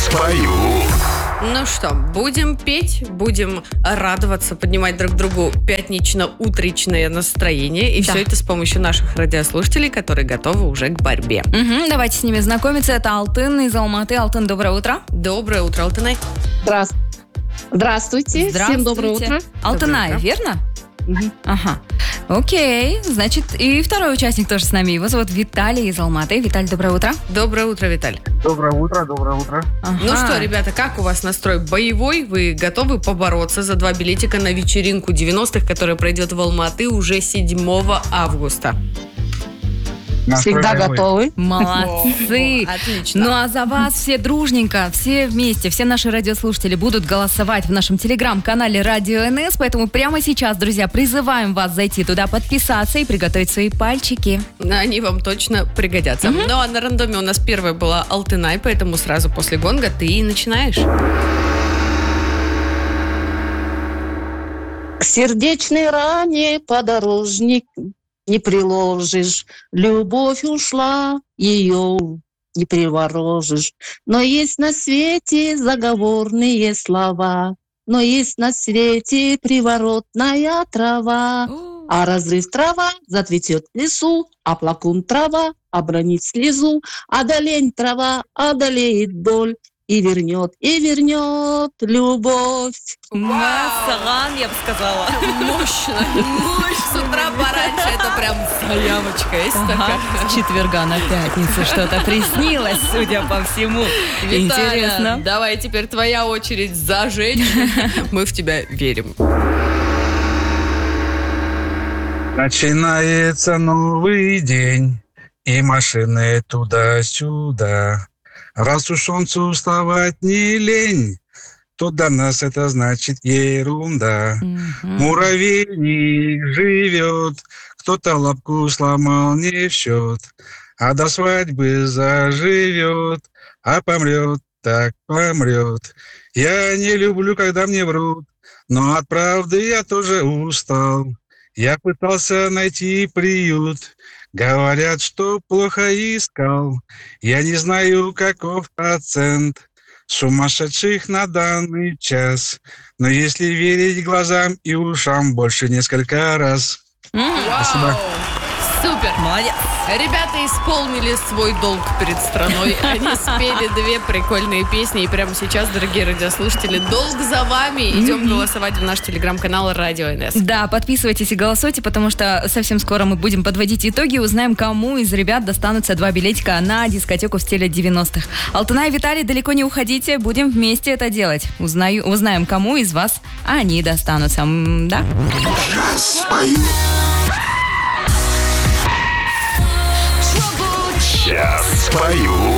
спою. Ну что, будем петь, будем радоваться, поднимать друг другу пятнично-утречное настроение. И все это с помощью наших радиослушателей, которые готовы уже к борьбе. Давайте с ними знакомиться. Это Алтын из Алматы. Алтын, доброе утро. Доброе утро, Алтынай. Здравствуйте. Всем доброе утро. Алтынай, верно? Ага. Окей. Значит, и второй участник тоже с нами. Его зовут Виталий из Алматы. Виталий, доброе утро. Доброе утро, Виталь. Доброе утро. Ага. Ну что, ребята, как у вас настрой боевой? Вы готовы побороться за 2 билетика на вечеринку 90-х, которая пройдет в Алматы уже 7 августа? Всегда готовы. Молодцы. Отлично. Ну а за вас все дружненько, все вместе, все наши радиослушатели будут голосовать в нашем телеграм-канале Радио НС. Поэтому прямо сейчас, друзья, призываем вас зайти туда, подписаться и приготовить свои пальчики. Они вам точно пригодятся. Ну а на рандоме у нас первая была Алтынай, поэтому сразу после гонга ты и начинаешь. К сердечной ране подорожник не приложишь. Любовь ушла, ее не приворожишь. Но есть на свете заговорные слова. Но есть на свете приворотная трава. А разрыв трава зацветет в лесу, а плакун трава обронит слезу, а долень трава одолеет боль. И вернет любовь. Масалан, я бы сказала. Мощно. С утра пораньше это прям заявочка есть такая. С четверга на пятницу что-то приснилось, судя по всему. Виталя, Интересно. давай теперь твоя очередь зажечь. Мы в тебя верим. Начинается новый день, и машины туда-сюда. Раз уж солнцу вставать не лень, то для нас это значит ерунда. Муравейник живет, кто-то лапку сломал не в счет, а до свадьбы заживет, а помрет, так помрет. Я не люблю, когда мне врут, но от правды я тоже устал. Я пытался найти приют. Говорят, что плохо искал. Я не знаю, каков процент сумасшедших на данный час. Но если верить глазам и ушам, больше несколько раз. Спасибо. Супер. Молодец. Ребята исполнили свой долг перед страной. Они спели 2 прикольные песни. И прямо сейчас, дорогие радиослушатели, долг за вами. Идем голосовать в наш телеграм-канал Радио НС. Да, подписывайтесь и голосуйте, потому что совсем скоро мы будем подводить итоги и узнаем, кому из ребят достанутся 2 билетика на дискотеку в стиле 90-х. Алтынай и Виталий, далеко не уходите, будем вместе это делать. Узнаем, кому из вас они достанутся. Да? Сейчас спою. Сейчас спою.